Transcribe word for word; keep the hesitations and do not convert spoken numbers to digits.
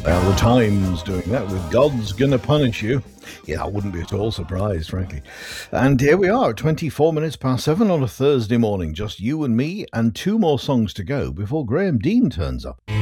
Well, the Times doing that with God's Gonna Punish You. Yeah, I wouldn't be at all surprised, frankly. And here we are, twenty-four minutes past seven on a Thursday morning. Just you and me and two more songs to go before Graham Dean turns up.